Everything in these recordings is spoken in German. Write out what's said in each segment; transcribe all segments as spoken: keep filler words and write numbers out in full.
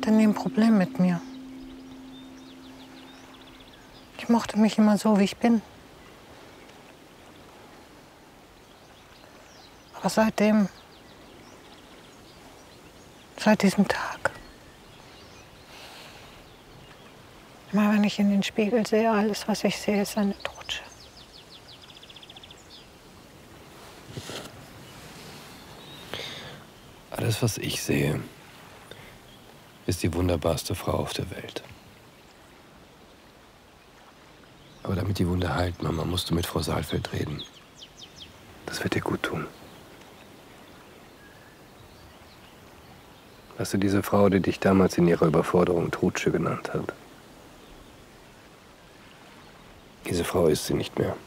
hatte nie ein Problem mit mir. Ich mochte mich immer so, wie ich bin. Aber seitdem, seit diesem Tag, immer wenn ich in den Spiegel sehe, alles, was ich sehe, ist eine Trutsche. Alles, was ich sehe, ist die wunderbarste Frau auf der Welt. Aber damit die Wunde heilt, Mama, musst du mit Frau Saalfeld reden. Das wird dir gut tun. Weißt du, diese Frau, die dich damals in ihrer Überforderung Trutsche genannt hat? Diese Frau ist sie nicht mehr.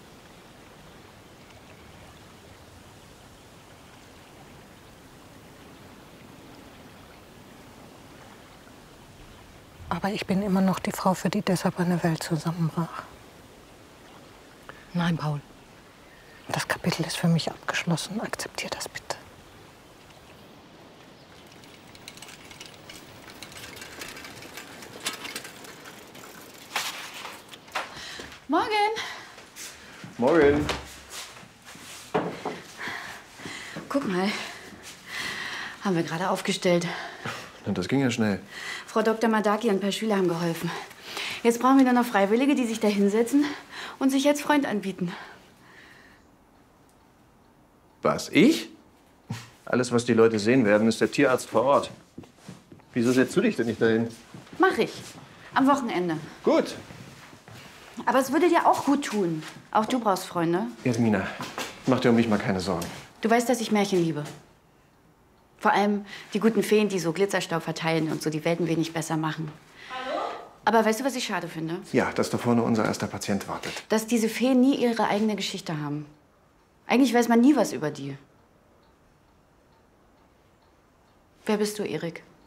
Aber ich bin immer noch die Frau, für die deshalb eine Welt zusammenbrach. Nein, Paul. Das Kapitel ist für mich abgeschlossen. Akzeptier das bitte. Morgen. Morgen. Guck mal. Haben wir gerade aufgestellt. Das ging ja schnell. Frau Doktor Madaki und ein paar Schüler haben geholfen. Jetzt brauchen wir nur noch Freiwillige, die sich da hinsetzen und sich als Freund anbieten. Was, ich? Alles, was die Leute sehen werden, ist der Tierarzt vor Ort. Wieso setzt du dich denn nicht dahin? Mach ich. Am Wochenende. Gut. Aber es würde dir auch gut tun. Auch du brauchst Freunde. Jasmina, mach dir um mich mal keine Sorgen. Du weißt, dass ich Märchen liebe. Vor allem die guten Feen, die so Glitzerstaub verteilen und so die Welt ein wenig besser machen. Hallo? Aber weißt du, was ich schade finde? Ja, dass da vorne unser erster Patient wartet. Dass diese Feen nie ihre eigene Geschichte haben. Eigentlich weiß man nie was über die. Wer bist du, Erik?